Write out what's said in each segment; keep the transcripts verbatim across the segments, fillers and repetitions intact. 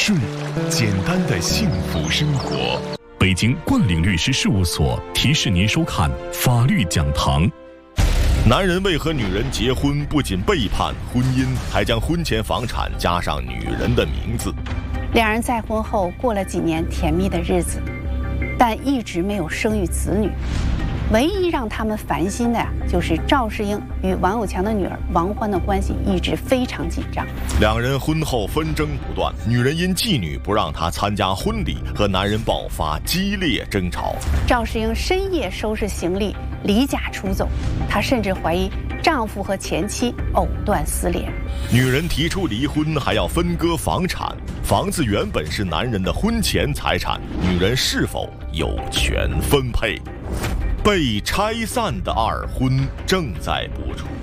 顺，简单的幸福生活。北京冠领律师事务所提示您收看法律讲堂。 男人为和女人结婚，不仅背叛婚姻，还将婚前房产加上女人的名字。 两人再婚后过了几年甜蜜的日子，但一直没有生育子女。唯一让他们烦心的呀，就是赵世英与王有强的女儿王欢的关系一直非常紧张。 两人婚后纷争不断，女人因妓女不让她参加婚礼，和男人爆发激烈争吵。 赵世英深夜收拾行李离家出走，她甚至怀疑丈夫和前妻藕断丝连。 女人提出离婚，还要分割房产，房子原本是男人的婚前财产，女人是否有权分配？被拆散的二婚正在播出。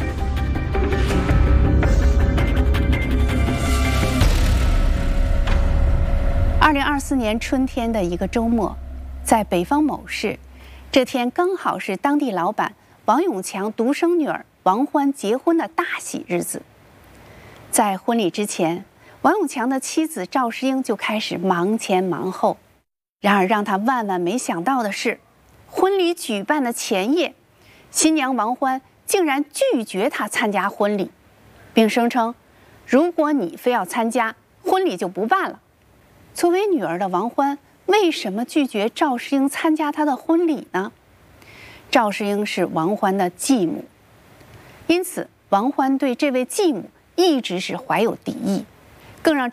二零二四年春天的一个周末，在北方某市，这天刚好是当地老板王永强独生女儿王欢结婚的大喜日子。在婚礼之前，王永强的妻子赵世英就开始忙前忙后。然而让他万万没想到的是，婚礼举办的前夜，新娘王欢竟然拒绝他参加婚礼，并声称如果你非要参加，婚礼就不办了。作为女儿的王欢为什么拒绝赵世英参加她的婚礼呢？赵世英是王欢的继母，因此王欢对这位继母一直是怀有敌意，更让